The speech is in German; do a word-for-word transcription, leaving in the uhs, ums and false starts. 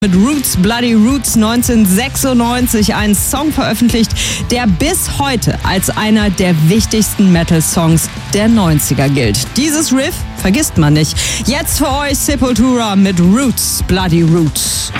Mit Roots, Bloody Roots neunzehnhundertsechsundneunzig, ein Song veröffentlicht, der bis heute als einer der wichtigsten Metal-Songs der neunziger gilt. Dieses Riff vergisst man nicht. Jetzt für euch Sepultura mit Roots, Bloody Roots.